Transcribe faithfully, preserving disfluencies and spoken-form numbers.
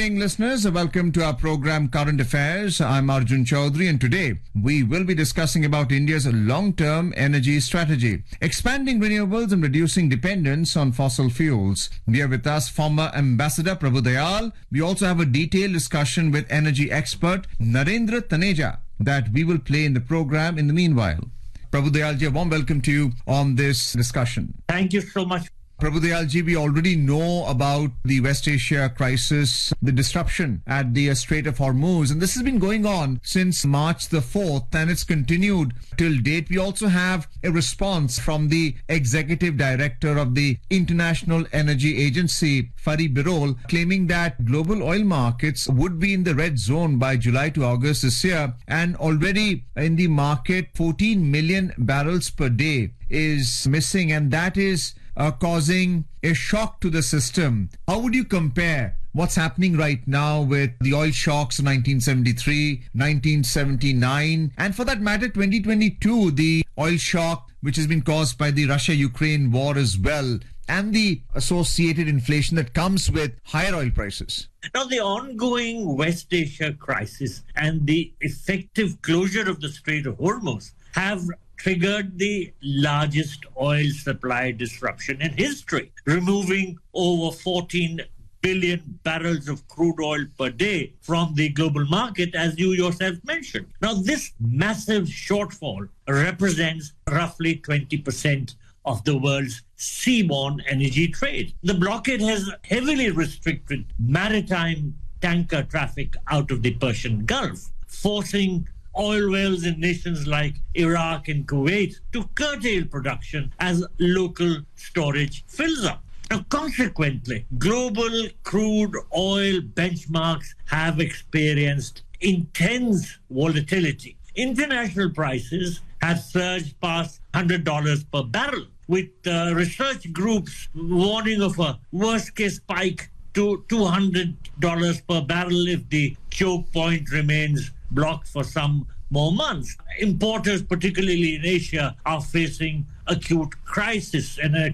evening, listeners. Welcome to our program Current Affairs. I'm Arjun Chaudhary, and today we will be discussing about India's long-term energy strategy, expanding renewables and reducing dependence on fossil fuels. We have with us former Ambassador Prabhu Dayal. We also have a detailed discussion with energy expert Narendra Taneja that we will play in the program in the meanwhile. Prabhu Dayal ji, a warm welcome to you on this discussion. Thank you so much. Prabhu Dayal ji, we already know about the West Asia crisis, the disruption at the Strait of Hormuz, and this has been going on since March the fourth, and it's continued till date. We also have a response from the Executive Director of the International Energy Agency, Fari Birol, claiming that global oil markets would be in the red zone by July to August this year, and already in the market, fourteen million barrels per day is missing, and that is Uh, causing a shock to the system. How would you compare what's happening right now with the oil shocks of nineteen seventy-three, nineteen seventy-nine, and for that matter, twenty twenty-two, the oil shock which has been caused by the Russia-Ukraine war as well, and the associated inflation that comes with higher oil prices? Now, the ongoing West Asia crisis and the effective closure of the Strait of Hormuz have triggered the largest oil supply disruption in history, removing over fourteen billion barrels of crude oil per day from the global market, as you yourself mentioned. Now, this massive shortfall represents roughly twenty percent of the world's seaborne energy trade. The blockade has heavily restricted maritime tanker traffic out of the Persian Gulf, forcing oil wells in nations like Iraq and Kuwait to curtail production as local storage fills up. Now, consequently, global crude oil benchmarks have experienced intense volatility. International prices have surged past one hundred dollars per barrel, with uh, research groups warning of a worst-case spike to two hundred dollars per barrel if the choke point remains blocked for some more months. Importers, particularly in Asia, are facing acute crisis and a